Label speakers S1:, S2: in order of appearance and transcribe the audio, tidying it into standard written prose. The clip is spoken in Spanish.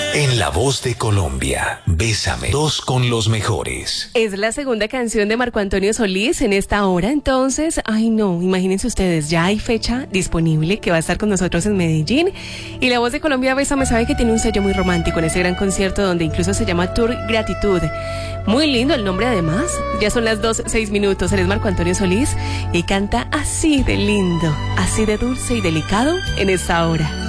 S1: En La Voz de Colombia, Bésame, dos con los mejores.
S2: Es la segunda canción de Marco Antonio Solís en esta hora, entonces, ay no, imagínense ustedes, ya hay fecha disponible que va a estar con nosotros en Medellín, y La Voz de Colombia, Bésame, sabe que tiene un sello muy romántico en ese gran concierto donde incluso se llama Tour Gratitud. Muy lindo el nombre además, ya son las 2:06, él es Marco Antonio Solís y canta así de lindo, así de dulce y delicado en esta hora.